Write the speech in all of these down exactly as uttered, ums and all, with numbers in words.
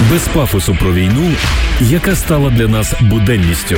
Без пафосу про війну, яка стала для нас буденністю.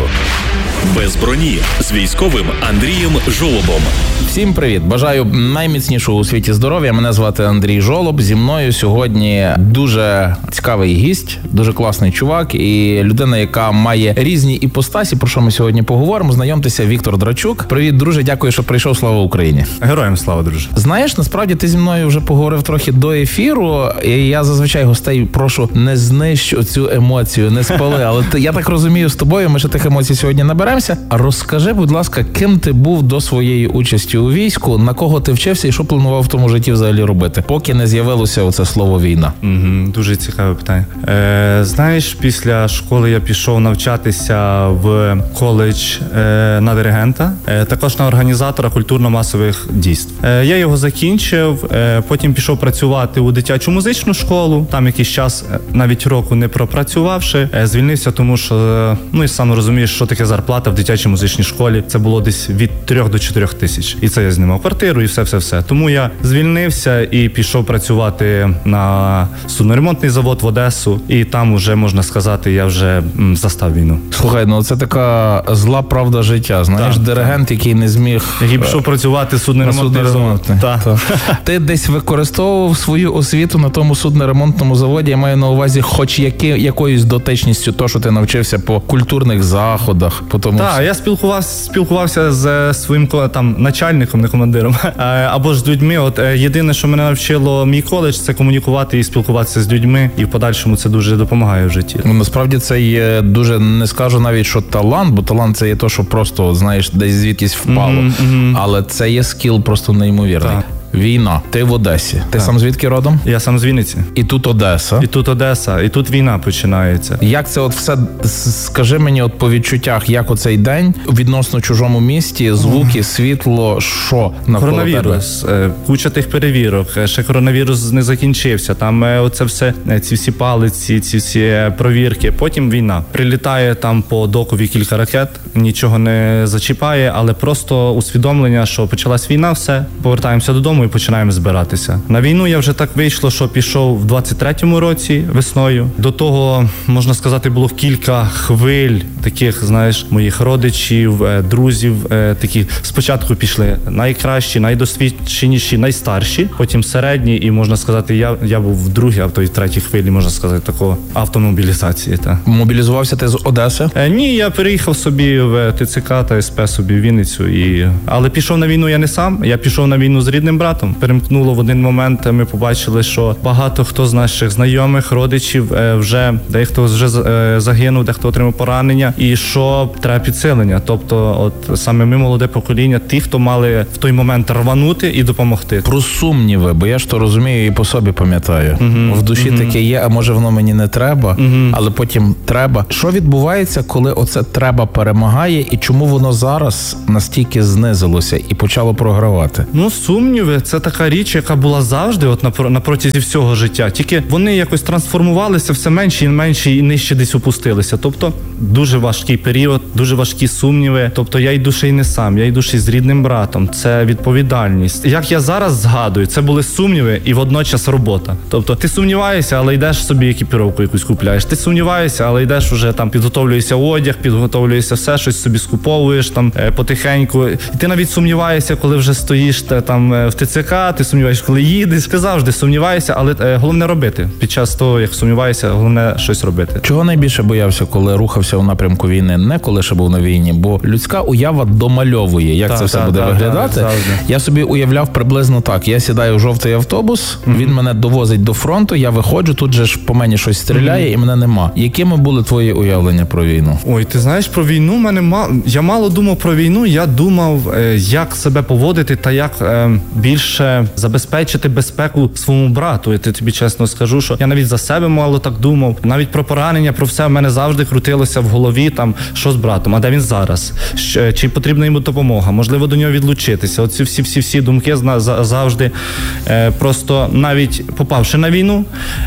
Без броні з військовим Андрієм Жолобом. Всім привіт! Бажаю найміцнішого у світі здоров'я. Мене звати Андрій Жолоб. Зі мною сьогодні дуже цікавий гість, дуже класний чувак і людина, яка має різні іпостасі, про що ми сьогодні поговоримо. Знайомтеся, Віктор Драчук. Привіт, друже, дякую, що прийшов. Слава Україні! Героям слава, друже! Знаєш, насправді ти зі мною вже поговорив трохи до ефіру, і я зазвичай гостей прошу, не знищ цю емоцію, не спали. Але ти, я так розумію, з тобою ми ще тих емоцій сьогодні наберемося. Розкажи, будь ласка, ким ти був до своєї участі у війську, на кого ти вчився і що планував в тому житті взагалі робити, поки не з'явилося оце слово «війна»? Угу, дуже цікаве питання. Е, знаєш, після школи я пішов навчатися в коледж е, на диригента, е, також на організатора культурно-масових дійств. Е, я його закінчив, е, потім пішов працювати у дитячу музичну школу, там якийсь час, навіть року не пропрацювавши, е, звільнився, тому що, е, ну і сам розумієш, що таке зарплата в дитячій музичній школі. Це було десь від трьох до чотирьох тисяч. І це я знімав квартиру і все-все-все. Тому я звільнився і пішов працювати на судноремонтний завод в Одесу. І там уже, можна сказати, я вже м, застав війну. Слухай, ну це така зла правда життя. Знаєш, так, диригент, так. який не зміг... Який пішов працювати судноремонтний завод. Так. Так. Ти десь використовував свою освіту на тому судноремонтному заводі. Я маю на увазі хоч які, якоюсь дотичністю то, що ти навчився по культурних заходах. По тому так, я спілкувався, спілкувався з своїм там начальником, не командиром, або ж з людьми. От єдине, що мене навчило мій коледж, це комунікувати і спілкуватися з людьми, і в подальшому це дуже допомагає в житті. Ну, насправді це є дуже, не скажу навіть, що талант, бо талант це є то, що просто, знаєш, десь звідкись впало, mm-hmm. але це є скіл просто неймовірний. Так. Війна. Ти в Одесі. Ти так. сам звідки родом? Я сам з Вінниці. І тут Одеса. І тут Одеса. І тут війна починається. Як це от все, скажи мені от по відчуттях, як оцей день відносно чужому місті, звуки, світло, що навколо тебе? Коронавірус. Куча тих перевірок. Ще коронавірус не закінчився. Там оце все, ці всі палиці, ці всі провірки. Потім війна. Прилітає там по докові кілька ракет, нічого не зачіпає, але просто усвідомлення, що почалась війна, все, повертаємося додому і починаємо збиратися. На війну я вже так вийшло, що пішов в двадцять третьому році весною. До того, можна сказати, було кілька хвиль таких, знаєш, моїх родичів, друзів, такі спочатку пішли найкращі, найдосвідченіші, найстарші, потім середні, і можна сказати, я, я був в другій, а в той третій хвилі, можна сказати, такого автомобілізації. Та. Мобілізувався ти з Одеси? Е, ні, я переїхав собі в ТЦК та СП собі в Вінницю, і... але пішов на війну я не сам, я пішов на війну з рідним братом. Перемкнуло в один момент, ми побачили, що багато хто з наших знайомих, родичів вже, дехто вже загинув, дехто отримав поранення, і що треба підсилення. Тобто, от саме ми, молоде покоління, ті, хто мали в той момент рванути і допомогти. Про сумніви, бо я ж то розумію і по собі пам'ятаю. Uh-huh, в душі uh-huh. таке є, а може воно мені не треба, uh-huh. але потім треба. Що відбувається, коли оце треба перемагає, і чому воно зараз настільки знизилося і почало програвати? Ну, сумніви – це така річ, яка була завжди от на, на протязі всього життя. Тільки вони якось трансформувалися все менше і менше і нижче десь опустилися. Тобто дуже важкий період, дуже важкі сумніви. Тобто я йду ще й не сам, я йду ще й з рідним братом. Це відповідальність. Як я зараз згадую, це були сумніви і водночас робота. Тобто ти сумніваєшся, але йдеш собі екіпіровку якусь купляєш. Ти сумніваєшся, але йдеш уже там, підготовлюєшся одяг, підготовлюєшся все, щось собі скуповуєш там е, потихеньку. І ти навіть сумніваєшся, коли вже стоїш та, там е, в ТЦК, ти сумніваєшся, коли їдеш. Ти завжди сумніваєшся, але е, головне робити. Під час того, як сумніваєшся, головне щось робити. Чого найбільше боявся, коли рухався у напрямку війни? Не коли ще був на війні, бо людська уява домальовує, як та, це все та, буде та, виглядати. Та, я собі уявляв приблизно так. Я сідаю в жовтий автобус, mm-hmm. він мене довозить до фронту, я виходжу, тут же ж по мені щось стріляє, mm-hmm. і мене нема. Якими були твої уявлення про війну? Ой, ти знаєш, про війну мене мало... Я мало думав про війну, я думав, е, як себе поводити та як е, більше забезпечити безпеку своєму брату. Я тобі чесно скажу, що я навіть за себе мало так думав. Навіть про поранення, про все в мене завжди крутилося в голові, там, що з братом, а де він зараз? Що, чи потрібна йому допомога? Можливо, до нього відлучитися. Оці всі-всі-всі думки завжди. Е, просто навіть попавши на війну,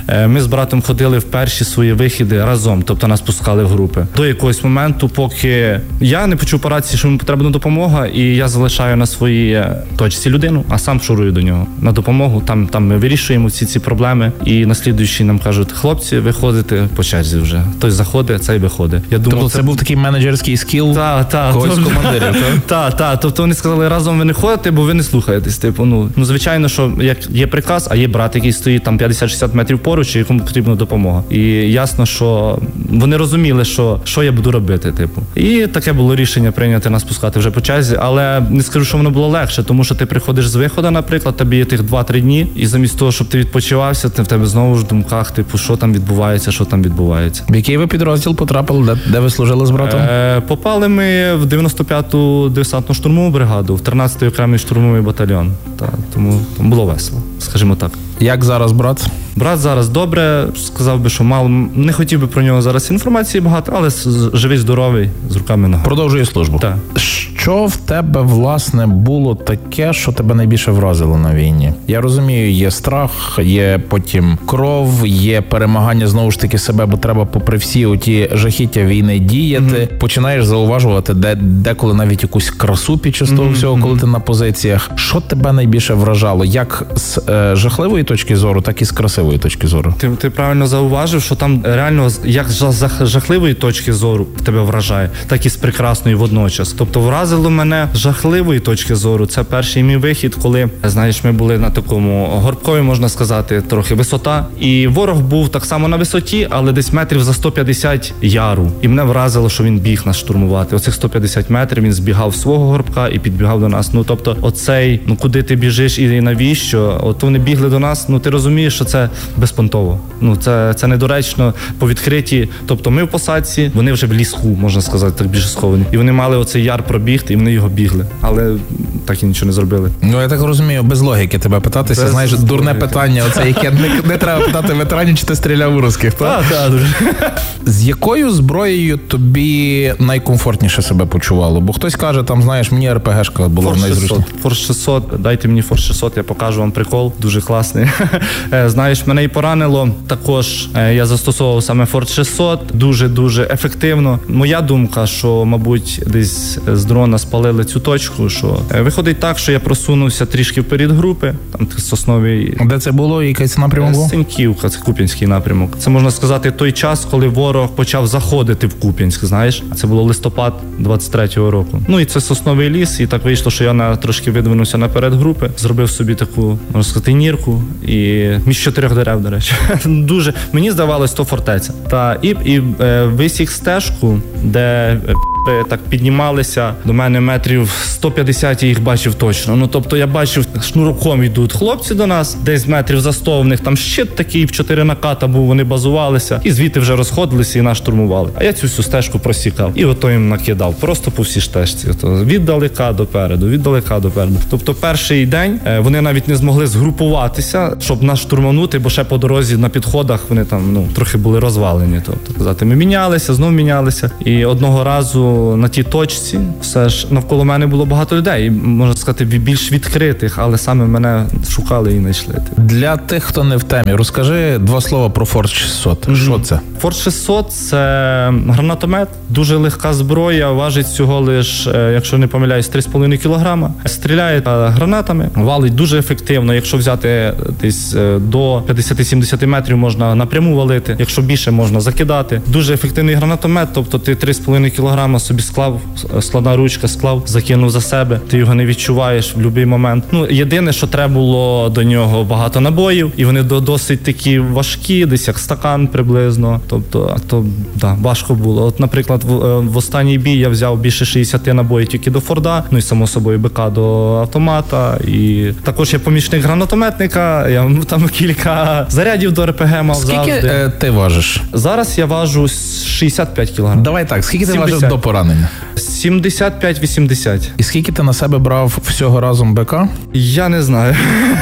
Е, Ми з братом ходили в перші свої вихіди разом, тобто нас пускали в групи. До якогось моменту, поки я не почув по рації, що йому потрібна допомога, і я залишаю на своїй точці людину, а сам шурую до нього на допомогу. Там, там ми вирішуємо всі ці проблеми, і наслідуючі нам кажуть, хлопці, виходите по черзі вже. Хтось заходить, цей виходить. Я думав, Тобто це був такий менеджерський скіл та, та, когось з тобто- командирів, так? Та, та, тобто вони сказали, разом ви не ходите, бо ви не слухаєтесь. Типу, ну, ну звичайно, що як є приказ, а є брат, який стоїть там п'ятдесят-шістдесят метрів поруч, і якому потрібна допомога. І ясно, що вони розуміли, що, що я буду робити. Типу. І таке було рішення прийняти нас пускати вже по черзі, але не скажу, що воно було легше, тому що ти приходиш з виходу, наприклад, тобі є тих два-три дні, і замість того, щоб ти відпочивався, ти в тебе знову ж в думках, типу, що там відбувається, що там відбувається. В який ви підрозділ потрапили, де, де ви служили з братом? Е, попали ми в дев'яносто п'яту десантно-штурмову бригаду, в тринадцятий окремий штурмовий батальйон. Та, тому там було весело, скажімо так. Як зараз брат? Брат зараз добре, сказав би, що мало, не хотів би про нього зараз інформації багато, але з- живий, здоровий, з руками ногами. Продовжує службу. Так. Що в тебе, власне, було таке, що тебе найбільше вразило на війні? Я розумію, є страх, є потім кров, є перемагання знову ж таки себе, бо треба попри всі оті жахіття війни діяти. Mm-hmm. Починаєш зауважувати, де деколи навіть якусь красу під час того mm-hmm. всього, коли ти на позиціях. Що тебе найбільше вражало? Як з е, жахливої точки зору, так і з красивої точки зору? Ти, ти правильно зауважив, що там реально з- як з жах- жахливої точки зору тебе вражає, так і з прекрасної водночас. Тобто вразило мене з жахливої точки зору. Це перший мій вихід, коли, знаєш, ми були на такому горбкові, можна сказати, трохи висота. І ворог був так само на висоті, але десь метрів за сто п'ятдесят яру. І мене вразило, що він біг нас штурмувати. Оцих сто п'ятдесят метрів він збігав з свого горбка і підбігав до нас. Ну, тобто, оцей, ну куди ти біжиш і навіщо? От вони бігли до нас, ну ти розумієш, що це безпонтово. Ну це, це недоречно по відкритті. Тобто ми в посадці, вони вже в ліску, можна сказати, так більше сховані. І вони мали оцей яр пробігти, і вони його бігли. Але так і нічого не зробили. Ну, я так розумію, без логіки тебе питатися. Без Знаєш, дурне логіки. питання, оце, яке не, не треба питати ветеранів, чи ти стріляв у русських, так? Так, так, дуже. З якою зброєю тобі найкомфортніше себе почувало? Бо хтось каже, там, знаєш, мені РПГшка була Форс найзручніше. шістсот. Форс шістсот, дайте мені Форс шістсот, я покажу вам прикол, дуже класний. Е, Знаєш, мене і поранило. Також е, я застосовував саме Форс шістсот, дуже-дуже ефективно. Моя думка, що, мабуть, десь з дрона спалили цю точку, що е, виходить так, що я просунувся трішки вперед групи, там сосновий. Де це було? Якийсь напрямок був? Синьківка, це Куп'янський напрямок. Це, можна сказати, той час, коли ворог почав заходити в Куп'янськ, знаєш. Це було листопад двадцять третього року. Ну і це сосновий ліс, і так вийшло, що я на трошки видвинувся наперед групи, зробив собі таку, можна сказати, нірку, і між чотирьох дерев, до речі. Дуже, мені здавалось, то фортеця. Та, і, і е, висік стежку, де е, так піднімалися до мене метрів сто п'ятдесят, я їх бачив точно. Ну, тобто я бачив, шнуроком йдуть хлопці до нас, десь метрів за сто, в них там щит такий, в чотири наката був, вони базувалися, і звідти вже розходилися і нас штурмували. А я цю всю стежку просікав, і ото їм накидав, просто по всій стежці. То віддалека допереду, віддалека допереду. Тобто перший день е, вони навіть не змогли згрупуватися, щоб нас штурманути, бо ще по дорозі на підходах вони там, ну, трохи були розвалені. Тобто, казати, ми мінялися, знов мінялися, і одного разу на тій точці все ж навколо мене було багато людей, можна сказати, більш відкритих, але саме мене шукали і знайшли. Для тих, хто не в темі, розкажи два слова про Форс шістсот. Mm-hmm. Що це? Форс шістсот – це гранатомет, дуже легка зброя, важить всього лиш, якщо не помиляюсь, три з половиною кілограма. Стріляє гранатами, валить дуже ефективно. Якщо взяти десь до п'ятдесят-сімдесят метрів, можна напряму валити, якщо більше, можна закидати. Дуже ефективний гранатомет, тобто ти три з половиною кілограма собі склав, складна ручка склав, закинув за себе, ти його не відчуваєш в будь-який момент. Ну, єдине, що треба було до нього багато набоїв, і вони досить такі важкі, десь як стакан приблизно. Тобто, то да, важко було. От, наприклад, в, в останній бій я взяв більше шістдесят набоїв тільки до Форда, ну і само собою БК до автомата. І також я помічник гранатометника, я там кілька зарядів до РПГ мав. Скільки завжди. Е, ти важиш? Зараз я важу шістдесят п'ять кілограмів. Давай так, скільки ти сімдесят. важив до поранення? сімдесят п'ять вісімдесят. І скільки ти на себе брав всього разом БК? Я не знаю.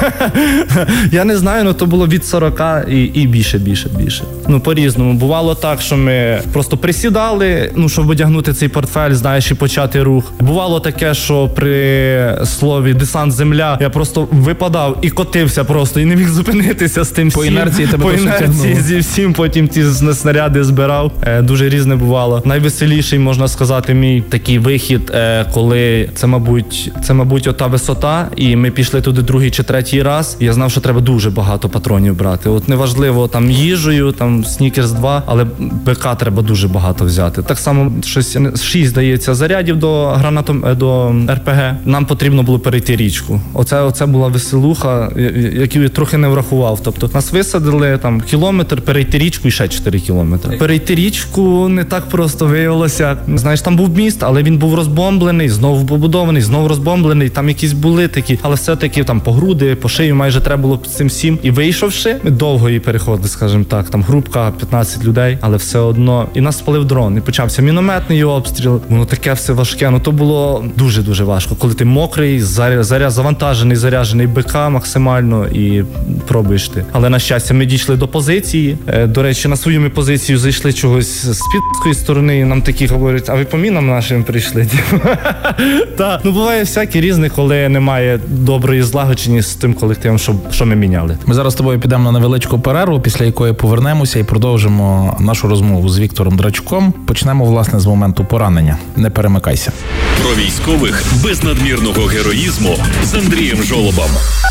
Я не знаю, але то було від сорока і, і більше, більше, більше. Ну, по-різному. Бувало так, що ми просто присідали, ну, щоб одягнути цей портфель, знаєш, і почати рух. Бувало таке, що при слові «десант земля» я просто випадав і котився просто, і не міг зупинитися з тим По всім. інерції тебе По просто інерції тягнуло. зі всім, потім ті снаряди збирав. Е, дуже різне бувало. Найвеселіший, можна сказати, мій такий вихід, е, коли це, мабуть, це, мабуть, ота висота, і ми пішли туди другий чи третій раз. Я знав, що треба дуже багато патронів брати. От неважливо, там їжею, там снікерс два, але БК треба дуже багато взяти. Так само щось шість, здається, зарядів до гранатом до РПГ. Нам потрібно було перейти річку. Оце, оце була веселуха, яку я трохи не врахував. Тобто нас висадили там кілометр, перейти річку і ще чотири кілометри. Перейти річку не так просто виявилося. Знаєш, там був міст, але він був розбомблений, знову побудований, знову розбомблений. Там якісь були такі, але все-таки там по груди, по шию майже треба було цим всім. І вийшовши, ми довго її переходили, скажімо так, там групка п'ятнадцять людей, але все одно. І нас спалив дрон. І почався мінометний обстріл. Воно таке все важке. Ну то було дуже-дуже важко. Коли ти мокрий, заря, заря завантажений, заряджений БК максимально і пробуєш ти. Але на щастя, ми дійшли до позиції. До речі, на свою ми позицію зайшли чогось з підської сторони, і нам такі говорять, а ви по мінам нашим прийшли? Так, ну буває всяке різне, коли немає доброї злагодження з тим колективом, що, що ми міняли. Ми зараз з тобою підемо на невеличку перерву, після якої повернемося і продовжимо нашу розмову з Віктором Драчуком. Почнемо, власне, з моменту поранення. Не перемикайся. Про військових без надмірного героїзму з Андрієм Жолобом.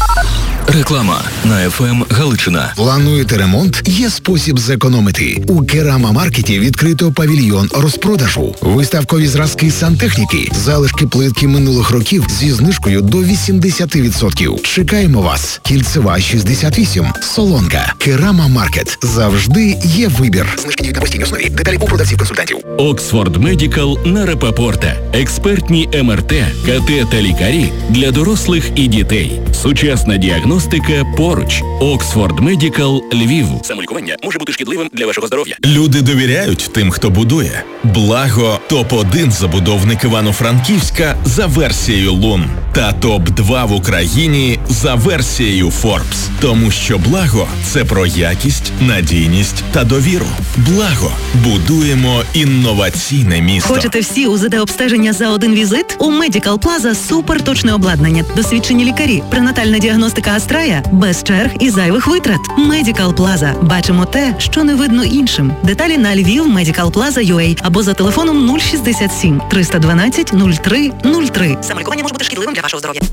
Реклама на еф ем Галичина. Плануєте ремонт? Є спосіб зекономити. У Керама Маркеті відкрито павільйон розпродажу. Виставкові зразки сантехніки, залишки плитки минулих років зі знижкою до вісімдесят відсотків. Чекаємо вас. Кільцева шістдесят вісім. Солонка. Керама Маркет. Завжди є вибір. Знижки діють на постійній основі. Деталі у продавців-консультантів. Оксфорд Медикал на Репапорте. Експертні ем ер те, ка те та лікарі для дорослих і дітей. Сучасна діагностика поруч. Оксфорд Медикал Львів. Самолікування може бути шкідливим для вашого здоров'я. Люди довіряють тим, хто будує. Благо – топ один забудовник Івано-Франківська за версією Лун. Та топ два в Україні за версією Forbes. Тому що Благо – це про якість, надійність та довіру. Благо. Будуємо інноваційне місто. Хочете всі УЗД-обстеження за один візит? У Medical Plaza суперточне обладнання, досвідчені лікарі, пренатальна діагностика Астрая, без черг і зайвих витрат. Medical Plaza. Бачимо те, що не видно іншим. Деталі на Львів Medical Plaza точка ю а або за телефоном нуль шістдесят сім триста дванадцять нуль три нуль три. Самолікування може бути шкідливим для вашого здоров'я.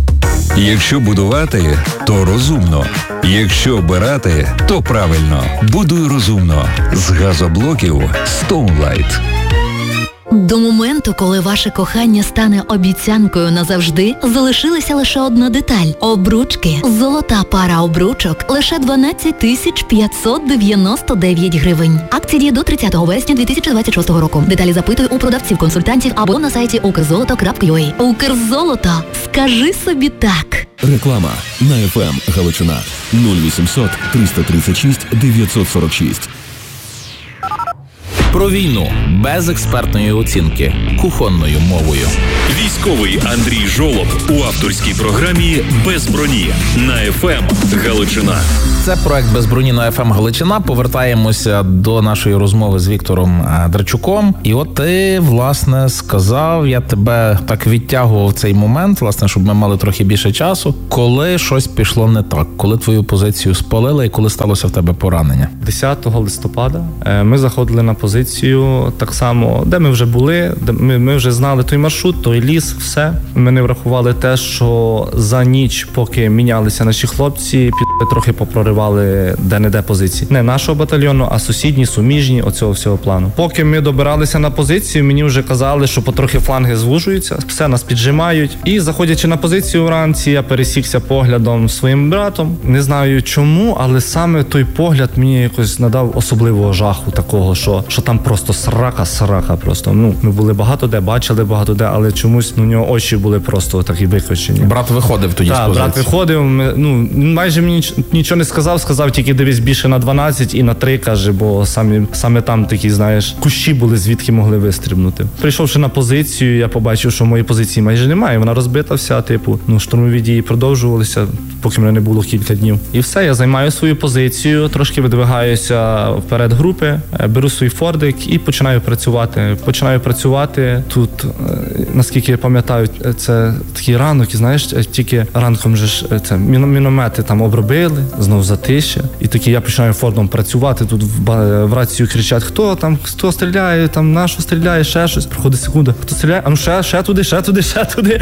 Якщо будувати, то розумно. Якщо обирати, то правильно. Будуй розумно. З газоблоків Stoneline. До моменту, коли ваше кохання стане обіцянкою назавжди, залишилася лише одна деталь – обручки. Золота пара обручок – лише дванадцять тисяч п'ятсот дев'яносто дев'ять гривень. Акція діє до тридцятого вересня дві тисячі двадцять шостого року. Деталі запитуй у продавців-консультантів або на сайті укрзолото крапка ю а. Укрзолото. Скажи собі так. Реклама на еф ем Галичина. нуль вісімсот триста тридцять шість дев'ятсот сорок шість. Про війну без експертної оцінки, кухонною мовою. Військовий Андрій Жолоб у авторській програмі «Без броні» на еф ем Галичина. Це проект «Без броні» на еф ем Галичина. Повертаємося до нашої розмови з Віктором Драчуком. І от ти, власне, сказав, я тебе так відтягував в цей момент, власне, щоб ми мали трохи більше часу, коли щось пішло не так, коли твою позицію спалили і коли сталося в тебе поранення. десятого листопада ми заходили на позицію так само, де ми вже були, де ми, ми вже знали той маршрут, той ліс, все. Ми не врахували те, що за ніч, поки мінялися наші хлопці, під трохи попроривали де-не-де позиції. Не нашого батальйону, а сусідні, суміжні, оцього всього плану. Поки ми добиралися на позицію, мені вже казали, що потрохи фланги звужуються, все нас піджимають. І заходячи на позицію вранці, я пересікся поглядом з своїм братом. Не знаю чому, але саме той погляд мені якось надав особливого жаху такого, що, що там там просто срака, срака просто. Ну, ми були багато де, бачили багато де, але чомусь ну, у нього очі були просто такі викочені. Брат виходив тоді з Так, позиції. брат виходив, ми, ну, майже мені ніч- нічого не сказав, сказав тільки дивись більше на дванадцять і на три, каже, бо самі, саме там такі, знаєш, кущі були, звідки могли вистрибнути. Прийшовши на позицію, я побачив, що моєї позиції майже немає, вона розбита вся, типу, ну, штурмові дії продовжувалися, поки мене не було кілька днів. І все, я займаю свою позицію, трошки видвигаюся вперед групи, е, беру свій фордик і починаю працювати. Починаю працювати тут, е, наскільки я пам'ятаю, е, це такий ранок, і знаєш, е, тільки ранком же ж е, це міно- міномети там обробили, знов затишя. І такий я починаю фордом працювати. Тут в, ба- в рацію кричать, хто там, хто стріляє, там на що стріляє, ще щось. Проходить секунда, хто стріляє, а ну ще, ще туди, ще туди, ще туди.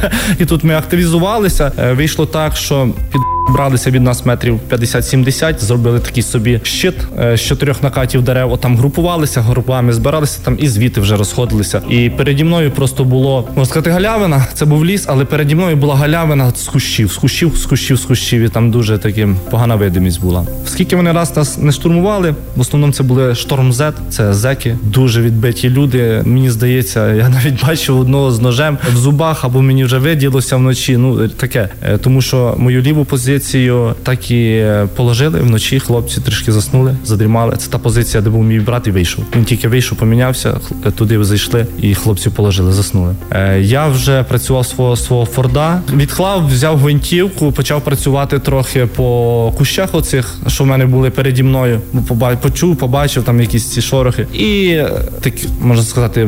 І тут ми активізувалися. Е, Вийшло так, що під бралися від нас метрів п'ятдесят-сімдесят, зробили такий собі щит е, з чотирьох накатів дерев, отам групувалися, групами збиралися там і звідти вже розходилися. І переді мною просто було, можна сказати, галявина, це був ліс, але переді мною була галявина з кущів, з кущів, з кущів, з кущів, і там дуже таки погана видимість була. Скільки вони раз нас не штурмували, в основному це були Шторм Зет, це зеки, дуже відбиті люди. Мені здається, я навіть бачив одного з ножем в зубах, або мені вже виділося вночі, ну таке, Е, тому що мою ліву позицію так і положили вночі, хлопці трішки заснули, задрімали. Це та позиція, де був мій брат і вийшов. Він тільки вийшов, помінявся, хл- туди зайшли і хлопці положили, заснули. Е, я вже працював свого свого форда, відклав, взяв гвинтівку, почав працювати трохи по кущах оцих, що в мене були переді мною. Поба- Почув, побачив там якісь ці шорохи. І е, так, можна сказати,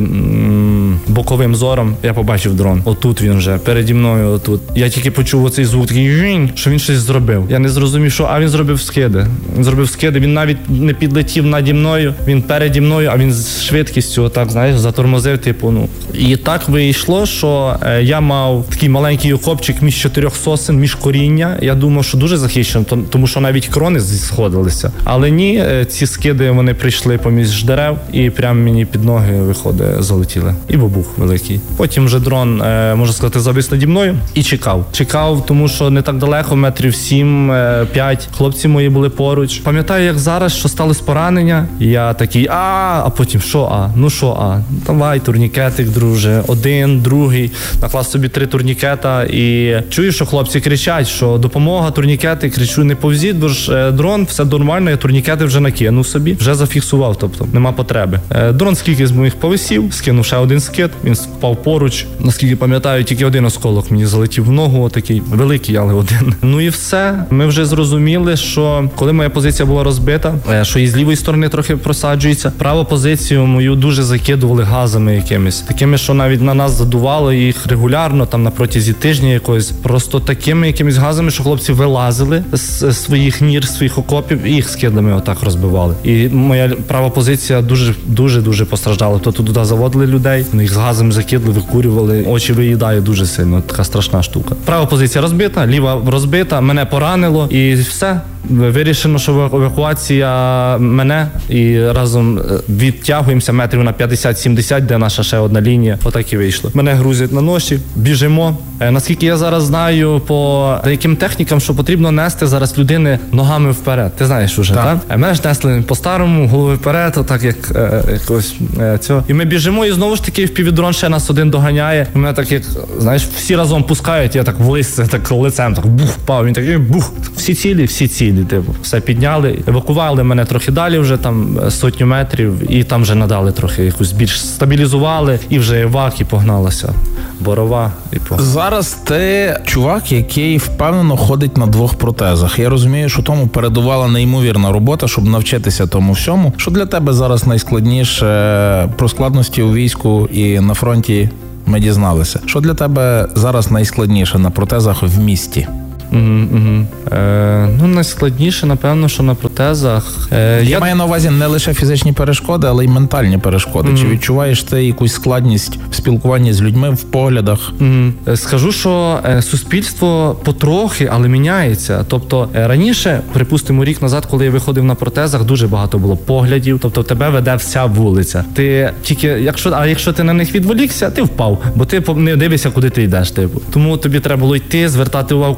м, боковим зором я побачив дрон. Отут він вже, переді мною отут. Я тільки почув оцей звук, такий «жінь», що він щось зробив. Я не зрозумів, що, а він зробив скиди. Він зробив скиди, він навіть не підлетів наді мною, він переді мною, а він з швидкістю, отак, знаєш, затормозив, типу, ну. І так вийшло, що е, я мав такий маленький окопчик між чотирьох сосен, між коріння. Я думав, що дуже захищено, то- тому що навіть крони сходилися. Але ні, е, ці скиди, вони прийшли поміж дерев і прямо мені під ноги, виходить, залетіли. І вибух великий. Потім вже дрон, е, можна сказати, завис наді мною і чекав. Чекав, тому що не так далеко, метрів сім-п'ять. Хлопці мої були поруч. Пам'ятаю, як зараз, що сталося поранення. Я такий, а, а потім що, а? Ну що, а? Давай, турнікетик, друже. Один, другий. Наклав собі три турнікета і чую, що хлопці кричать, що допомога, турнікети. Кричу, не повзіть, бо ж е, дрон, все нормально, я турнікети вже накинув собі, вже зафіксував, тобто нема потреби. Е, дрон скільки з моїх повисів, скинув ще один скид, він впав поруч. Наскільки пам'ятаю, тільки один осколок мені залетів в ногу, такий великий, але один. Ну і все. Ми вже зрозуміли, що коли моя позиція була розбита, е, що і з лівої сторони трохи просаджується, праву позицію мою дуже закидували газами якимись, такими, що навіть на нас задувало їх регулярно, там на протязі тижня якогось, просто такими якимись газами, що хлопці вилазили з своїх нір, з своїх окопів і їх скидами отак розбивали. І моя права позиція дуже, дуже, дуже постраждала. То туди заводили людей, їх з газами закидали, викурювали, очі виїдає дуже сильно, така страшна штука. Права позиція розбита, ліва розбита, мене поранило і все. Вирішено, що евакуація мене і разом відтягуємося метрів на п'ятдесят-сімдесят, де наша ще одна лінія. Отак і вийшло. Мене грузять на ноші, біжимо. Е, наскільки я зараз знаю по деяким технікам, що потрібно нести зараз людини ногами вперед. Ти знаєш уже, так? так? Мене ж несли по-старому, голови вперед, отак як е, якось е, цього. І ми біжимо, і знову ж таки впівдрон ще нас один доганяє. І мене так як, знаєш, всі разом пускають, я так вліз, так лицем, так бух, впав. Він такий бух. Всі цілі, всі цілі. Типу, все підняли, евакували мене трохи далі, вже там сотню метрів, і там вже надали трохи якусь більш стабілізували, і вже евак, і погналася борова. І по... Зараз ти чувак, який впевнено ходить на двох протезах. Я розумію, що тому передувала неймовірна робота, щоб навчитися тому всьому. Що для тебе зараз найскладніше про складності у війську і на фронті ми дізналися? Що для тебе зараз найскладніше на протезах в місті? Угу, угу. Е, ну, найскладніше, напевно, що на протезах. Е, я, я маю на увазі не лише фізичні перешкоди, але й ментальні перешкоди. Mm-hmm. Чи відчуваєш ти якусь складність в спілкуванні з людьми, в поглядах? Mm-hmm. Скажу, що е, суспільство потрохи, але міняється. Тобто е, раніше, припустимо, рік назад, коли я виходив на протезах, дуже багато було поглядів. Тобто тебе веде вся вулиця. Ти тільки, якщо, а якщо ти на них відволікся, ти впав, бо ти не дивишся, куди ти йдеш. Типу. Тому тобі треба було йти, звертати увагу, куди ти йдеш.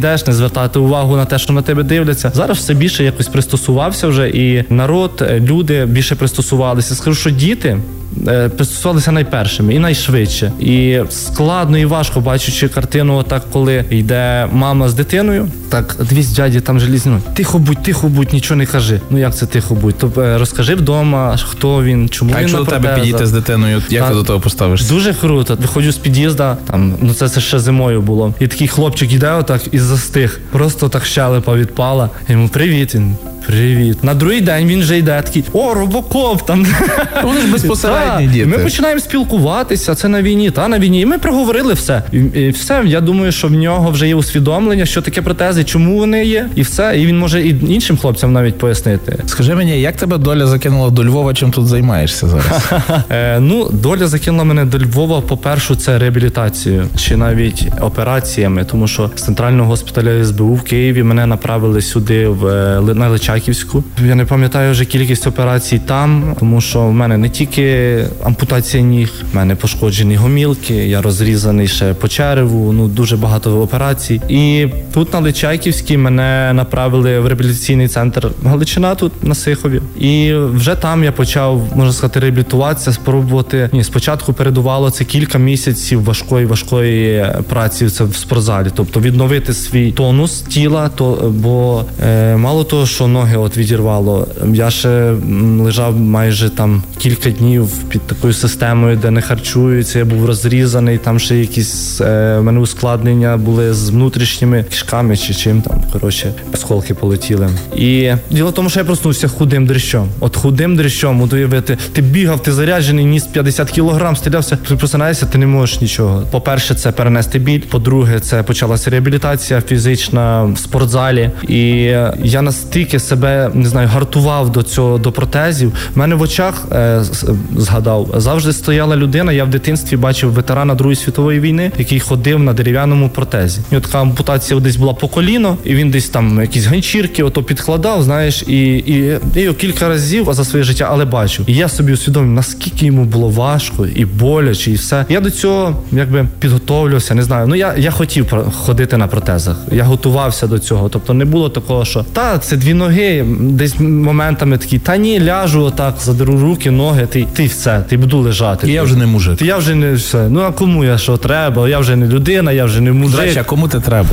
ведеш, не звертати увагу на те, що на тебе дивляться. Зараз все більше якось пристосувався вже, і народ, люди більше пристосувалися. Скажу, що діти пристосувалися найпершими і найшвидше. І складно і важко, бачучи картину отак, коли йде мама з дитиною, так, дивись, дяді, там желізні, ну, тихо будь, тихо будь, нічого не кажи. Ну, як це тихо будь? Тобто розкажи вдома, хто він, чому а він на протезах. А якщо до тебе підійти з дитиною, як так, ти до того поставишся? Дуже круто. Виходжу з під'їзда, там, ну це, це ще зимою було. І такий хлопчик йде отак і застиг. Просто так щелепа відпала. Я йому привіт, він. Привіт. На другий день він вже йде такий, о, Робокоп там. Вони ж безпосередні діти. Ми починаємо спілкуватися, це на війні, та на війні. І ми проговорили все. І, і все, я думаю, що в нього вже є усвідомлення, що таке протези, чому вони є, і все. І він може і іншим хлопцям навіть пояснити. Скажи мені, як тебе доля закинула до Львова, чим тут займаєшся зараз? е, ну, доля закинула мене до Львова, по-перше, це реабілітацією, чи навіть операціями, тому що з центрального госпіталю ес бе у в Києві мене направили сюди, в, на Личаківську. Я не пам'ятаю вже кількість операцій там, тому що в мене не тільки ампутація ніг, в мене пошкоджені гомілки, я розрізаний ще по череву, ну дуже багато операцій. І тут на Личаківській мене направили в реабілітаційний центр Галичина тут на Сихові. І вже там я почав, можна сказати, реабілітуватися, спробувати. Ні, спочатку передувало це кілька місяців важкої важкої праці це в спортзалі, тобто відновити свій тонус тіла, то бо е, мало того, що ноги от відірвало, я ще лежав майже там кілька днів під такою системою, де не харчуються, я був розрізаний, там ще якісь е, в мене ускладнення були з внутрішніми кишками чи чим там, коротше, осколки полетіли. І діло в тому, що я проснувся худим дрищом. От худим дрищом, от уявити, ти бігав, ти заряджений, ніс п'ятдесят кілограм, стрілявся, ти просинаєшся, ти не можеш нічого. По-перше, це перенести біль, по-друге, це почалася реабілітація фізична в спортзалі. І я настільки себе, не знаю, гартував до цього, до протезів. В мене в очах, е, згадав, завжди стояла людина, я в дитинстві бачив ветерана Другої світової війни, який ходив на дерев'яному протезі. І от така ампутація десь була по коліно, і він десь там якісь ганчірки ото підкладав, знаєш, і, і, і кілька разів за своє життя, але бачив. І я собі усвідомив, наскільки йому було важко і боляче, і все. Я до цього якби підготовлювався, не знаю. Ну я, я хотів ходити на протезах. Я готувався до цього. Тобто не було такого, що та, це дві ноги, десь моментами такі, та ні, ляжу отак, задеру руки, ноги, ти, ти все, ти буду лежати. І я вже не мужик. Ти, я вже не все. Ну а кому я що треба? Я вже не людина, я вже не мужик. До речі, а кому ти треба?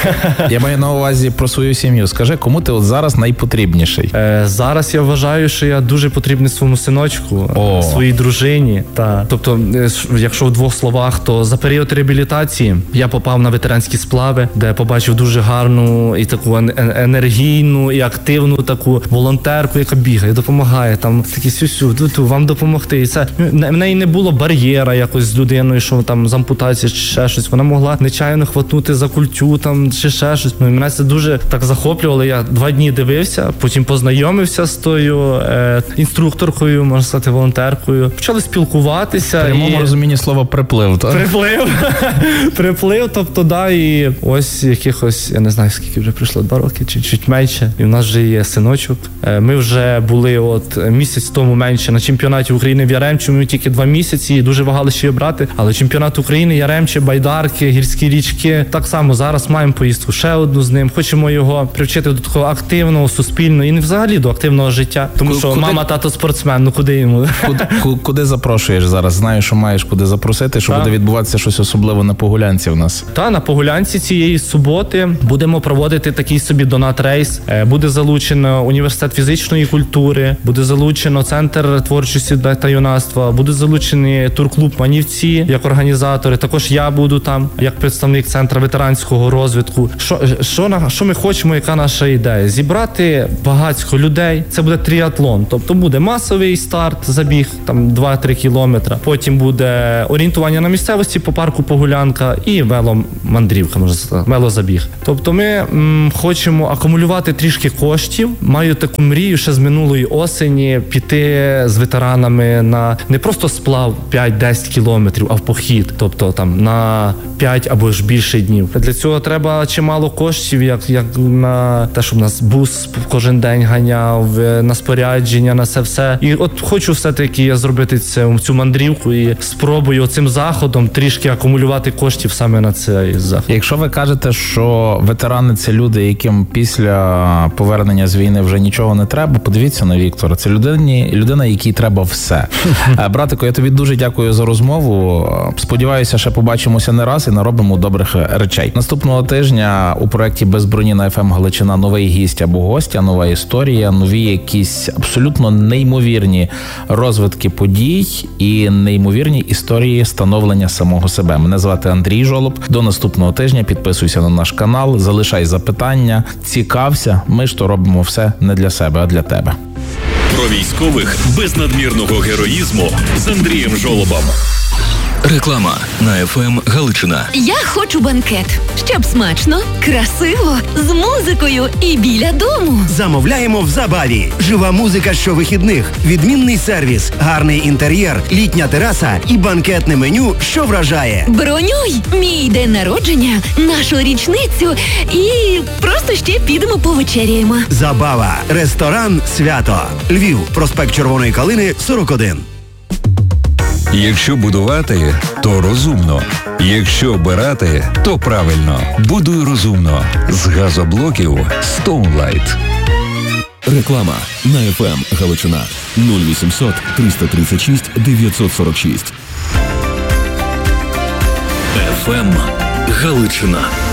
Я маю на увазі про свою сім'ю. Скажи, кому ти от зараз найпотрібніший? Е, зараз я вважаю, що я дуже потрібний своєму синочку, О. своїй дружині. Та. Тобто, якщо в двох словах, то за період реабілітації я попав на ветеранські сплави, де побачив дуже гарну і таку енергійну і активну таку волонтерку, яка бігає, допомагає, там такі сюсю, ту вам допомогти. І це в неї не було бар'єра якось з людиною, що там з ампутації чи ще щось. Вона могла нечайно хватнути за культю там чи ще щось. Ну, і мене це дуже так захоплювало. Я два дні дивився, потім познайомився з тою е, інструкторкою, можна сказати, волонтеркою. Почали спілкуватися. В прямому і... розумінні слова приплив, так? Приплив. Приплив, тобто, да, і ось якихось, я не знаю, скільки вже пройшло, два роки, чи чуть менше. І в нас вже є синочок. Ми вже були от місяць тому менше на чемпіонаті України в Яремчі. Ми тільки два місяці і дуже вагали ще брати. Але чемпіонат України, Яремче, Байдарки, гірські річки. Так само зараз маємо поїздку ще одну з ним. Хочемо його привчити до такого активного, суспільного і не взагалі до активного життя. Тому що куди... мама, тато спортсмен, ну куди йому? Куди, куди запрошуєш зараз? Знаєш, що маєш куди запросити, що буде відбуватися щось особливе на Погулянці в нас? Та, на Погулянці цієї суботи будемо проводити такий собі донат-рейс. Буде залучено університет фізичної культури, буде залучено центр творчості та юнацтва, буде залучений турклуб Манівці як організатори. Також я буду там як представник центру ветеранського розвитку. Що, що, що ми хочемо, яка наша ідея? Зібрати багатько людей. Це буде тріатлон, тобто буде масовий старт, забіг там два-три кілометри. Потім буде орієнтування на місцевості по парку Погулянка і веломандрівка, можна сказати, велозабіг. Тобто ми м, хочемо акумулювати трішки коштів коштів. Маю таку мрію ще з минулої осені піти з ветеранами на не просто сплав п'ять-десять кілометрів, а в похід, тобто там на п'ять або ж більше днів. Для цього треба чимало коштів, як, як на те, щоб нас бус кожен день ганяв, на спорядження, на це все. І от хочу все-таки я зробити це, цю мандрівку і спробую цим заходом трішки акумулювати коштів саме на цей заход. Якщо ви кажете, що ветерани – це люди, яким після повернення з війни вже нічого не треба, подивіться на Віктора. Це людині, людина, якій треба все. Братику, я тобі дуже дякую за розмову. Сподіваюся, ще побачимося не раз і наробимо добрих речей. Наступного тижня у проєкті «Без броні» на еф ем Галичина новий гість або гостя, нова історія, нові якісь абсолютно неймовірні розвитки подій і неймовірні історії становлення самого себе. Мене звати Андрій Жолоб. До наступного тижня підписуйся на наш канал, залишай запитання, цікався. Ми ж то робимо все не для себе, а для тебе. Про військових без надмірного героїзму з Андрієм Жолобом. Реклама на еф ем Галичина. Я хочу банкет, щоб смачно, красиво, з музикою і біля дому. Замовляємо в Забаві. Жива музика щовихідних, відмінний сервіс, гарний інтер'єр, літня тераса і банкетне меню, що вражає. Бронюй мій день народження, нашу річницю і просто ще підемо повечеряємо. Забава. Ресторан «Свято». Львів. Проспект Червоної Калини, сорок один. Якщо будувати, то розумно. Якщо обирати, то правильно. Будуй розумно. З газоблоків Stoneline. Реклама на еф ем Галичина нуль вісімсот триста тридцять шість дев'ятсот сорок шість. еф ем Галичина.